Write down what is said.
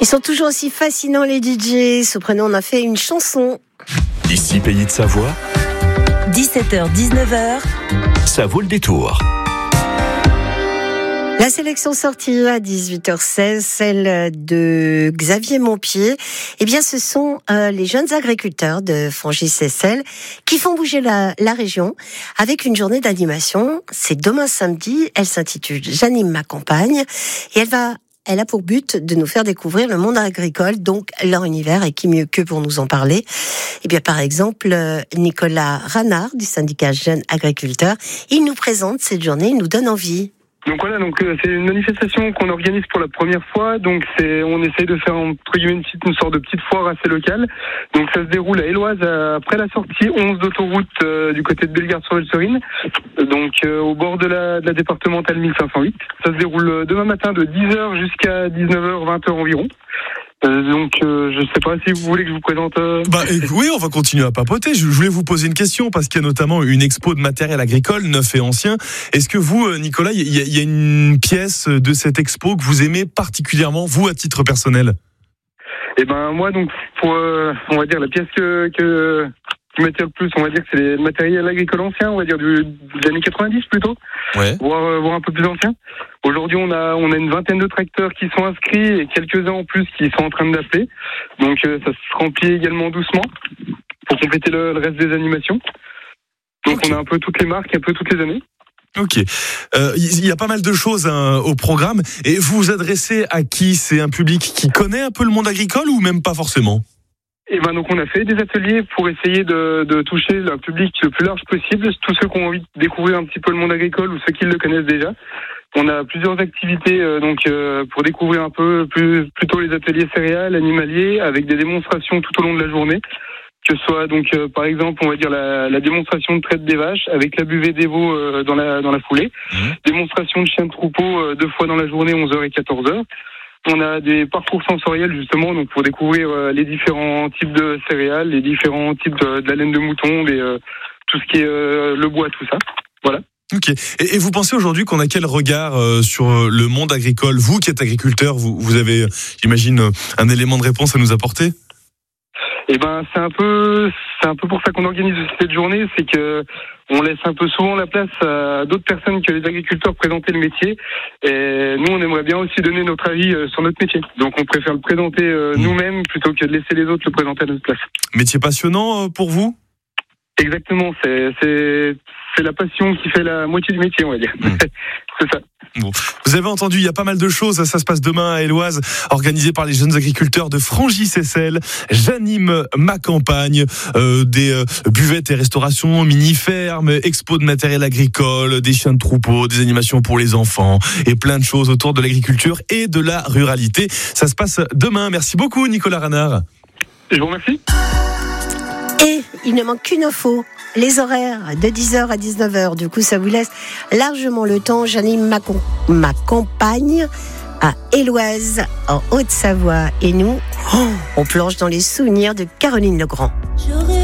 Ils sont toujours aussi fascinants les DJ. Soprano en a fait une chanson. Ici Pays de Savoie, 17h-19h, ça vaut le détour. La sélection sortie à 18h16, celle de Xavier Montpied. Eh bien, ce sont les jeunes agriculteurs de Frangy-Seyssel qui font bouger la région avec une journée d'animation. C'est demain samedi. Elle s'intitule J'anime ma campagne et elle a pour but de nous faire découvrir le monde agricole, donc leur univers, et qui mieux qu'eux pour nous en parler. Eh bien, par exemple, Nicolas Ranard du syndicat Jeunes Agriculteurs, il nous présente cette journée, il nous donne envie. Donc voilà, c'est une manifestation qu'on organise pour la première fois. Donc on essaye de faire entre guillemets une sorte de petite foire assez locale. Donc ça se déroule à Éloise après la sortie 11 d'autoroute du côté de Bellegarde-sur-Velserine. Donc au bord de la départementale 1508. Ça se déroule demain matin de 10h jusqu'à 19h, 20h environ. Je sais pas si vous voulez que je vous présente. Oui, on va continuer à papoter. Je voulais vous poser une question parce qu'il y a notamment une expo de matériel agricole neuf et ancien. Est-ce que vous, Nicolas, il y a une pièce de cette expo que vous aimez particulièrement, vous à titre personnel? Eh ben moi donc pour on va dire la pièce qui m'attire le plus, on va dire que c'est le matériel agricole ancien, on va dire des années 90 plutôt, ouais. voire un peu plus ancien. Aujourd'hui, on a une vingtaine de tracteurs qui sont inscrits et quelques-uns en plus qui sont en train d'appeler. Donc ça se remplit également doucement pour compléter le reste des animations. Donc okay. On a un peu toutes les marques, un peu toutes les années. Ok. Il y a pas mal de choses au programme. Et vous vous adressez à qui? C'est un public qui connaît un peu le monde agricole ou même pas forcément? Et ben donc on a fait des ateliers pour essayer de toucher le public le plus large possible, tous ceux qui ont envie de découvrir un petit peu le monde agricole ou ceux qui le connaissent déjà. On a plusieurs activités pour découvrir un peu plutôt les ateliers céréales, animaliers, avec des démonstrations tout au long de la journée. Que ce soit donc par exemple on va dire la démonstration de traite des vaches avec la buvée des veaux dans la foulée, démonstration de chiens de troupeau 2 fois dans la journée 11h et 14h. On a des parcours sensoriels justement donc pour découvrir les différents types de céréales, les différents types de la laine de mouton, tout ce qui est le bois, tout ça. Voilà. Ok. Et vous pensez aujourd'hui qu'on a quel regard sur le monde agricole? Vous qui êtes agriculteur, vous avez, j'imagine, un élément de réponse à nous apporter? Eh ben c'est un peu pour ça qu'on organise cette journée, c'est que on laisse un peu souvent la place à d'autres personnes que les agriculteurs présenter le métier. Et nous, on aimerait bien aussi donner notre avis sur notre métier. Donc on préfère le présenter nous-mêmes plutôt que de laisser les autres le présenter à notre place. Métier passionnant pour vous? Exactement, c'est la passion qui fait la moitié du métier, on va dire. C'est ça. Bon. Vous avez entendu, il y a pas mal de choses. Ça se passe demain à Éloise, organisé par les jeunes agriculteurs de Frangy-Seyssel. J'anime ma campagne, des buvettes et restaurations, mini-fermes, expo de matériel agricole, des chiens de troupeau, des animations pour les enfants et plein de choses autour de l'agriculture et de la ruralité. Ça se passe demain. Merci beaucoup, Nicolas Ranard. Je vous remercie. Et il ne manque qu'une info. Les horaires de 10h à 19h. Du coup, ça vous laisse largement le temps. J'anime ma campagne à Éloise, en Haute-Savoie. Et nous, on plonge dans les souvenirs de Caroline Legrand.